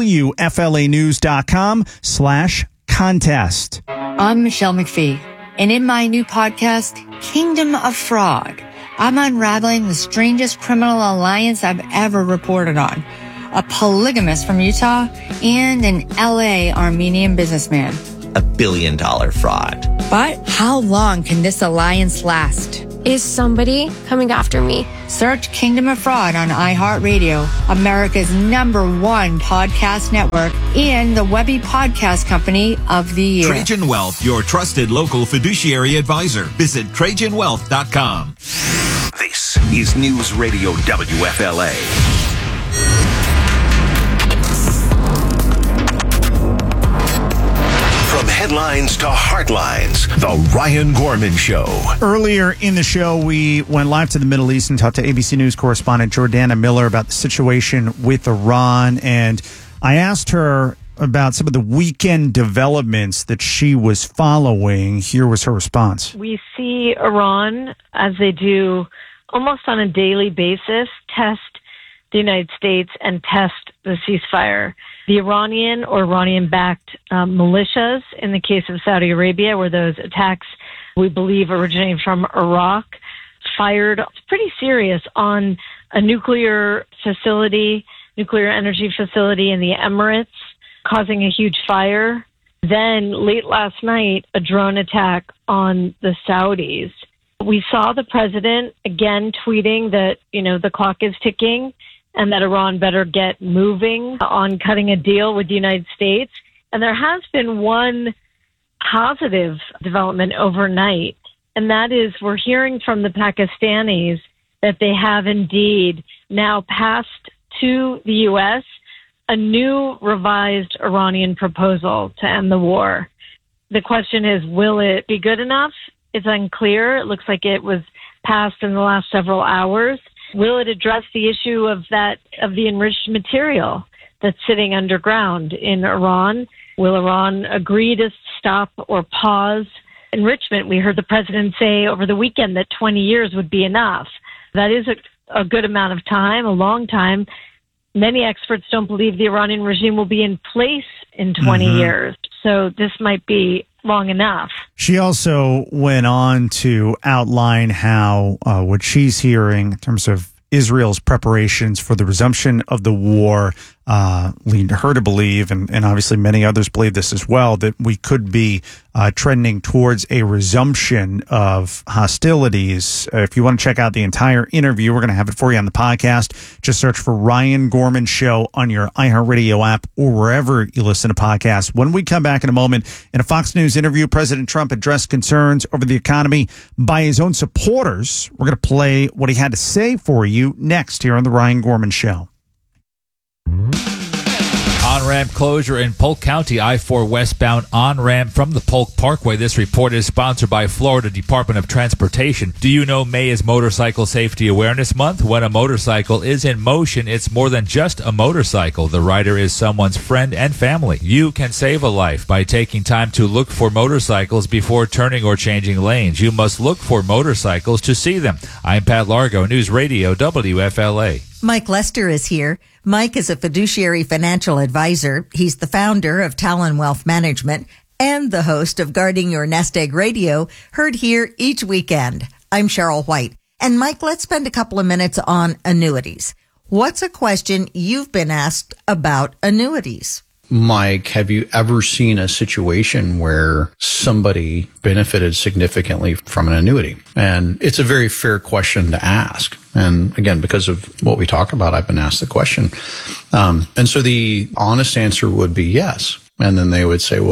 WFLAnews.com/contest. I'm Michelle McPhee, and in my new podcast, Kingdom of Fraud, I'm unraveling the strangest criminal alliance I've ever reported on. A polygamist from Utah and an LA Armenian businessman. $1 billion fraud. But how long can this alliance last? Is somebody coming after me? Search Kingdom of Fraud on iHeartRadio, America's #1 podcast network, and the Webby Podcast Company of the Year. Trajan Wealth, your trusted local fiduciary advisor. Visit TrajanWealth.com. This is News Radio WFLA. From headlines to heartlines, The Ryan Gorman Show. Earlier in the show, we went live to the Middle East and talked to ABC News correspondent Jordana Miller about the situation with Iran. And I asked her about some of the weekend developments that she was following. Here was her response. We see Iran, as they do almost on a daily basis, test the United States and test the ceasefire. The Iranian or Iranian-backed militias, in the case of Saudi Arabia, where those attacks, we believe, originating from Iraq, fired pretty serious on a nuclear energy facility in the Emirates, causing a huge fire. Then, late last night, a drone attack on the Saudis. We saw the president again tweeting that, the clock is ticking and that Iran better get moving on cutting a deal with the United States. And there has been one positive development overnight, and that is we're hearing from the Pakistanis that they have indeed now passed to the U.S. a new revised Iranian proposal to end the war. The question is, will it be good enough? It's unclear. It looks like it was passed in the last several hours. Will it address the issue of the enriched material that's sitting underground in Iran? Will Iran agree to stop or pause enrichment? We heard the president say over the weekend that 20 years would be enough. That is a good amount of time, a long time. Many experts don't believe the Iranian regime will be in place in 20 years. So this might be long enough. She also went on to outline how what she's hearing in terms of Israel's preparations for the resumption of the war lead her to believe, and obviously many others believe this as well, that we could be trending towards a resumption of hostilities. If you want to check out the entire interview, we're going to have it for you on the podcast. Just search for Ryan Gorman Show on your iHeartRadio app or wherever you listen to podcasts. When we come back in a moment, in a Fox News interview, President Trump addressed concerns over the economy by his own supporters. We're going to play what he had to say for you next here on the Ryan Gorman Show. On-ramp closure in Polk County, I-4 westbound on-ramp from the Polk Parkway. This report is sponsored by Florida Department of Transportation. Do you know May is Motorcycle Safety Awareness Month? When a motorcycle is in motion, it's more than just a motorcycle. The rider is someone's friend and family. You can save a life by taking time to look for motorcycles before turning or changing lanes. You must look for motorcycles to see them. I'm Pat Largo, News Radio WFLA. Mike Lester is here. Mike is a fiduciary financial advisor. He's the founder of Talon Wealth Management and the host of Guarding Your Nest Egg Radio, heard here each weekend. I'm Cheryl White. And Mike, let's spend a couple of minutes on annuities. What's a question you've been asked about annuities? Mike, have you ever seen a situation where somebody benefited significantly from an annuity? And it's a very fair question to ask. And again, because of what we talk about, I've been asked the question. And so the honest answer would be yes. And then they would say, well,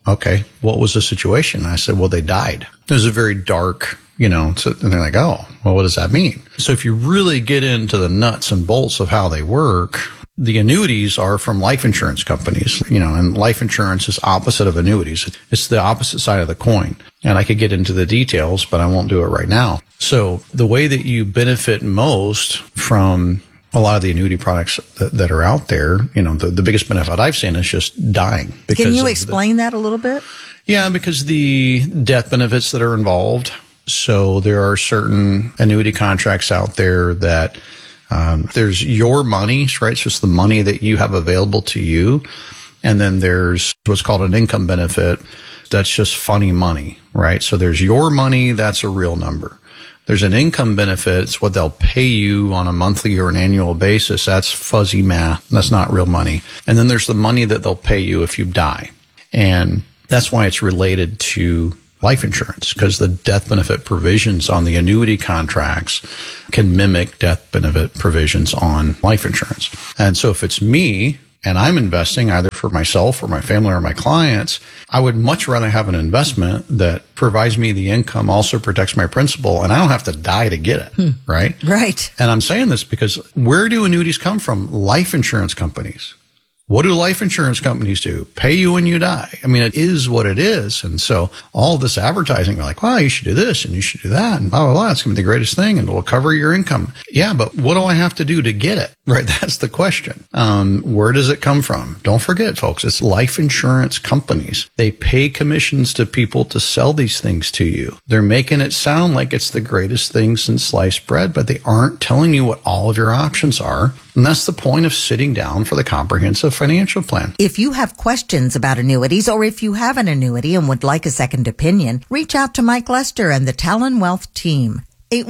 okay, what was the situation? And I said, well, they died. It was a very dark, and they're like, oh, well, what does that mean? So if you really get into the nuts and bolts of how they work, the annuities are from life insurance companies, and life insurance is opposite of annuities. It's the opposite side of the coin. And I could get into the details, but I won't do it right now. So the way that you benefit most from a lot of the annuity products that are out there, the biggest benefit I've seen is just dying. Can you explain that a little bit? Yeah, because the death benefits that are involved. So there are certain annuity contracts out there that there's your money, right? It's just the money that you have available to you. And then there's what's called an income benefit. That's just funny money, right? So there's your money. That's a real number. There's an income benefit. It's what they'll pay you on a monthly or an annual basis. That's fuzzy math. That's not real money. And then there's the money that they'll pay you if you die. And that's why it's related to life insurance, because the death benefit provisions on the annuity contracts can mimic death benefit provisions on life insurance. And so if it's me and I'm investing either for myself or my family or my clients, I would much rather have an investment that provides me the income, also protects my principal, and I don't have to die to get it, right? Right. And I'm saying this because where do annuities come from? Life insurance companies. What do life insurance companies do? Pay you when you die. I mean, it is what it is. And so all this advertising, you're like, wow, you should do this and you should do that and blah, blah, blah. It's going to be the greatest thing and it'll cover your income. Yeah, but what do I have to do to get it? Right? That's the question. Where does it come from? Don't forget, folks, it's life insurance companies. They pay commissions to people to sell these things to you. They're making it sound like it's the greatest thing since sliced bread, but they aren't telling you what all of your options are. And that's the point of sitting down for the comprehensive financial plan. If you have questions about annuities, or if you have an annuity and would like a second opinion, reach out to Mike Lester and the Talon Wealth team.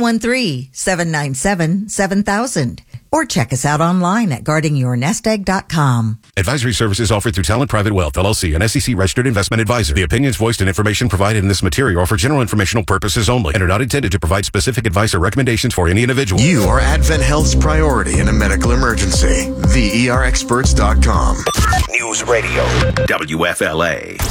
813-797-7000. Or check us out online at guardingyournestegg.com. Advisory services offered through Talon Private Wealth, LLC, an SEC-registered investment advisor. The opinions voiced and information provided in this material are for general informational purposes only and are not intended to provide specific advice or recommendations for any individual. You are Advent Health's priority in a medical emergency. TheERexperts.com. News Radio, WFLA.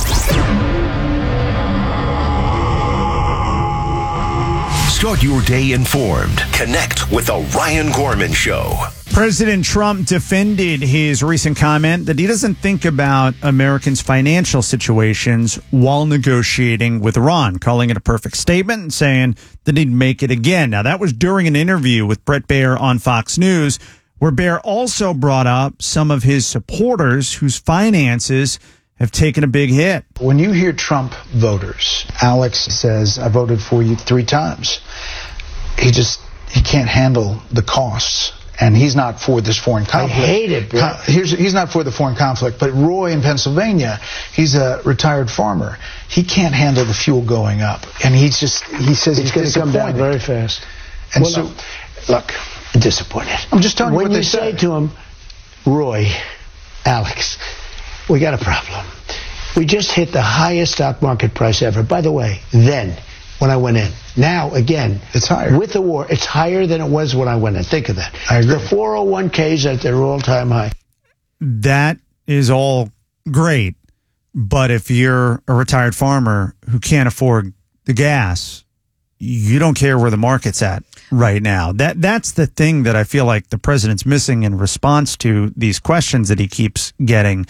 Start your day informed. Connect with the Ryan Gorman Show. President Trump defended his recent comment that he doesn't think about Americans' financial situations while negotiating with Iran, calling it a perfect statement and saying that he'd make it again. Now, that was during an interview with Bret Baier on Fox News, where Baier also brought up some of his supporters whose finances have taken a big hit. When you hear Trump voters, Alex says, I voted for you 3 times. He can't handle the costs. And he's not for this foreign conflict. I hate it, bro. He's not for the foreign conflict. But Roy in Pennsylvania, he's a retired farmer. He can't handle the fuel going up. And he says he's going to come down very fast. And well, look, I'm disappointed. I'm just telling you what they you say to him, Roy, Alex, we got a problem. We just hit the highest stock market price ever. By the way, then, when I went in. Now, again, it's higher. With the war, it's higher than it was when I went in. Think of that. I agree. The 401ks at their all-time high. That is all great. But if you're a retired farmer who can't afford the gas, you don't care where the market's at right now. That's the thing that I feel like the president's missing in response to these questions that he keeps getting.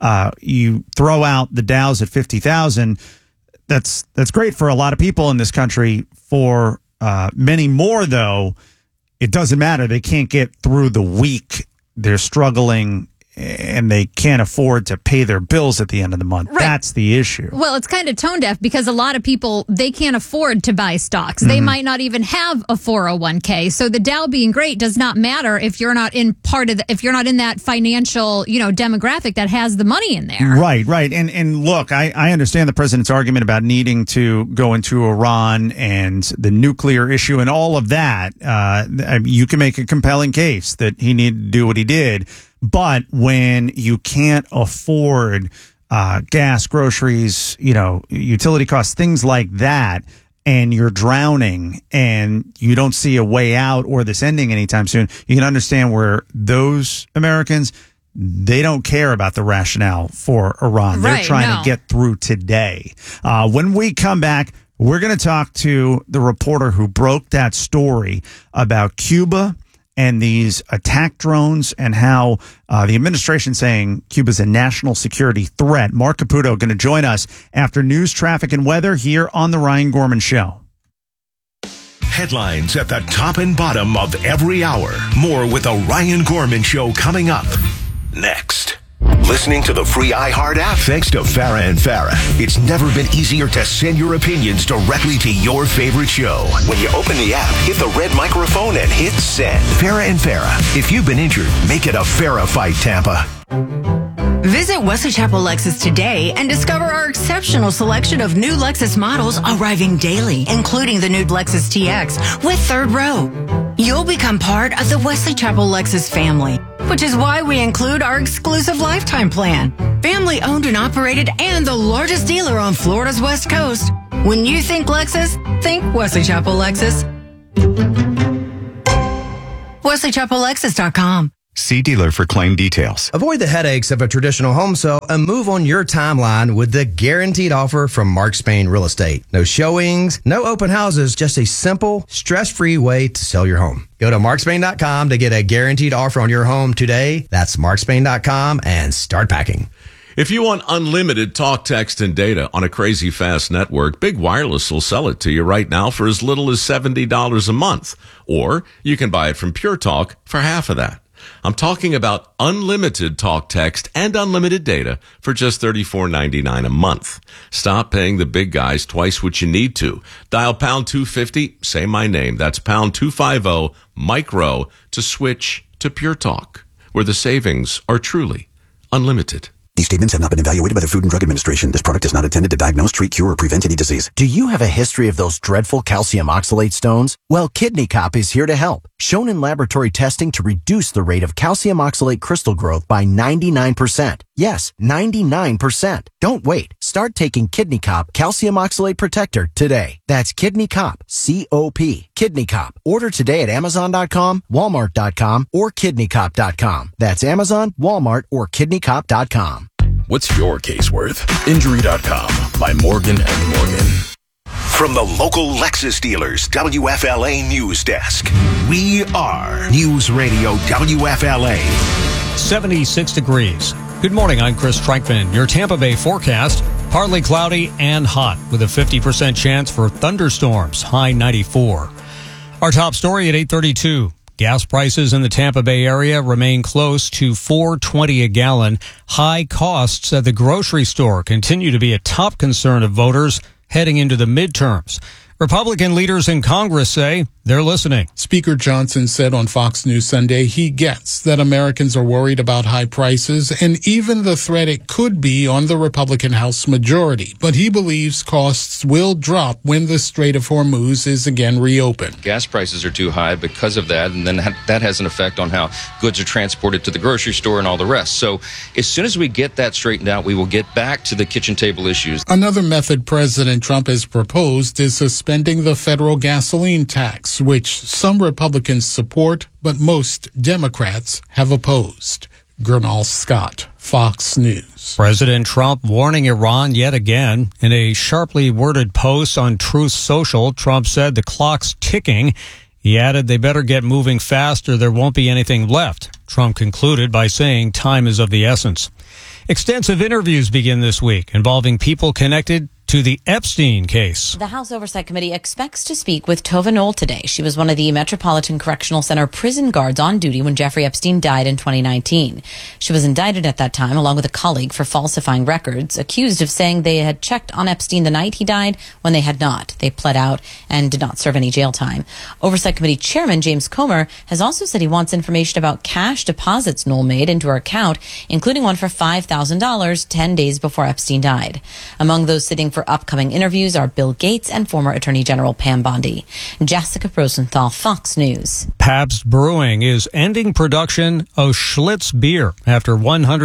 You throw out the Dow's at 50,000. That's great for a lot of people in this country. For many more, though, it doesn't matter. They can't get through the week. They're struggling and they can't afford to pay their bills at the end of the month. Right. That's the issue. Well, it's kind of tone deaf because a lot of people, they can't afford to buy stocks. They might not even have a 401k. So the Dow being great does not matter if you're not in if you're not in that financial, demographic that has the money in there. Right. And look, I understand the president's argument about needing to go into Iran and the nuclear issue and all of that. You can make a compelling case that he needed to do what he did. But when you can't afford gas, groceries, utility costs, things like that, and you're drowning and you don't see a way out or this ending anytime soon, you can understand where those Americans, they don't care about the rationale for Iran. They're trying to get through today. When we come back, we're going to talk to the reporter who broke that story about Cuba and these attack drones and how the administration saying Cuba's a national security threat. Mark Caputo going to join us after news, traffic, and weather here on The Ryan Gorman Show. Headlines at the top and bottom of every hour. More with The Ryan Gorman Show coming up next. Listening to the free iHeart app thanks to Farah and Farah. It's never been easier to send your opinions directly to your favorite show. When you open the app, hit the red microphone and hit send. Farah and Farah. If you've been injured, make it a Farah fight, Tampa. Visit Wesley Chapel Lexus today and discover our exceptional selection of new Lexus models arriving daily, including the new Lexus TX with third row. You'll become part of the Wesley Chapel Lexus family, which is why we include our exclusive lifetime plan. Family owned and operated and the largest dealer on Florida's West Coast. When you think Lexus, think Wesley Chapel Lexus. WesleyChapelLexus.com. See dealer for claim details. Avoid the headaches of a traditional home sale and move on your timeline with the guaranteed offer from Mark Spain Real Estate. No showings, no open houses, just a simple, stress-free way to sell your home. Go to markspain.com to get a guaranteed offer on your home today. That's markspain.com and start packing. If you want unlimited talk, text, and data on a crazy fast network, Big Wireless will sell it to you right now for as little as $70 a month. Or you can buy it from Pure Talk for half of that. I'm talking about unlimited talk, text, and unlimited data for just $34.99 a month. Stop paying the big guys twice what you need to. Dial pound 250, say my name. That's pound 250 micro to switch to Pure Talk, where the savings are truly unlimited. These statements have not been evaluated by the Food and Drug Administration. This product is not intended to diagnose, treat, cure, or prevent any disease. Do you have a history of those dreadful calcium oxalate stones? Well, Kidney Cop is here to help. Shown in laboratory testing to reduce the rate of calcium oxalate crystal growth by 99%. Yes, 99%. Don't wait. Start taking Kidney Cop Calcium Oxalate Protector today. That's Kidney Cop, C-O-P, Kidney Cop. Order today at Amazon.com, Walmart.com, or KidneyCop.com. That's Amazon, Walmart, or KidneyCop.com. What's your case worth? Injury.com by Morgan & Morgan. From the local Lexus dealers, WFLA News Desk, we are News Radio WFLA. 76 degrees. Good morning, I'm Chris Treichman. Your Tampa Bay forecast, partly cloudy and hot with a 50% chance for thunderstorms, high 94. Our top story at 8:32. Gas prices in the Tampa Bay area remain close to $4.20 a gallon. High costs at the grocery store continue to be a top concern of voters heading into the midterms. Republican leaders in Congress say they're listening. Speaker Johnson said on Fox News Sunday he gets that Americans are worried about high prices and even the threat it could be on the Republican House majority. But he believes costs will drop when the Strait of Hormuz is again reopened. Gas prices are too high because of that, and then that has an effect on how goods are transported to the grocery store and all the rest. So as soon as we get that straightened out, we will get back to the kitchen table issues. Another method President Trump has proposed is suspending the federal gasoline tax, which some Republicans support, but most Democrats have opposed. Gernal Scott, Fox News. President Trump warning Iran yet again. In a sharply worded post on Truth Social, Trump said the clock's ticking. He added they better get moving fast or there won't be anything left. Trump concluded by saying time is of the essence. Extensive interviews begin this week involving people connected to the Epstein case. The House Oversight Committee expects to speak with Tova Knoll today. She was one of the Metropolitan Correctional Center prison guards on duty when Jeffrey Epstein died in 2019. She was indicted at that time, along with a colleague, for falsifying records, accused of saying they had checked on Epstein the night he died when they had not. They pled out and did not serve any jail time. Oversight Committee Chairman James Comer has also said he wants information about cash deposits Knoll made into her account, including one for $5,000 10 days before Epstein died. Among those sitting for upcoming interviews are Bill Gates and former Attorney General Pam Bondi. Jessica Rosenthal, Fox News. Pabst Brewing is ending production of Schlitz beer after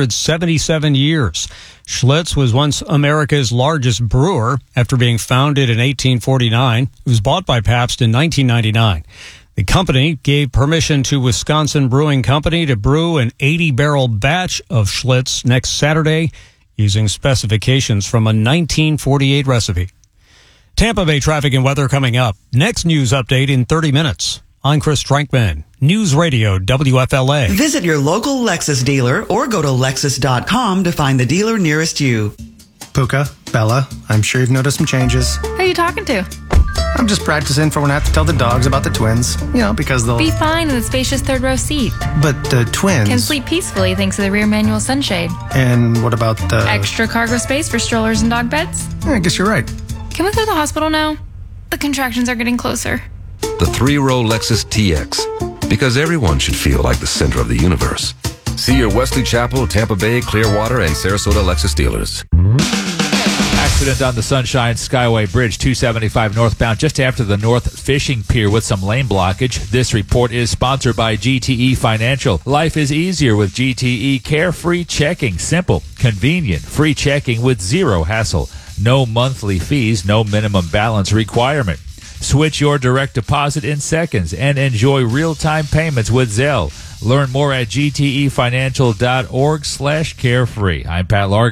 177 years. Schlitz was once America's largest brewer after being founded in 1849. It was bought by Pabst in 1999. The company gave permission to Wisconsin Brewing Company to brew an 80-barrel batch of Schlitz next Saturday using specifications from a 1948 recipe. Tampa Bay traffic and weather coming up. Next news update in 30 minutes. I'm Chris Strankman, News Radio WFLA. Visit your local Lexus dealer or go to Lexus.com to find the dealer nearest you. Puka, Bella, I'm sure you've noticed some changes. Who are you talking to? I'm just practicing for when I have to tell the dogs about the twins. Because they'll be fine in the spacious third row seat. But the twins can sleep peacefully thanks to the rear manual sunshade. And what about the extra cargo space for strollers and dog beds? I guess you're right. Can we go to the hospital now? The contractions are getting closer. The 3-row Lexus TX, because everyone should feel like the center of the universe. See your Wesley Chapel, Tampa Bay, Clearwater, and Sarasota Lexus dealers. Accident on the Sunshine Skyway Bridge, 275 northbound, just after the North Fishing Pier with some lane blockage. This report is sponsored by GTE Financial. Life is easier with GTE Carefree Checking. Simple, convenient, free checking with zero hassle. No monthly fees, no minimum balance requirement. Switch your direct deposit in seconds and enjoy real-time payments with Zelle. Learn more at gtefinancial.org/carefree. I'm Pat Largo.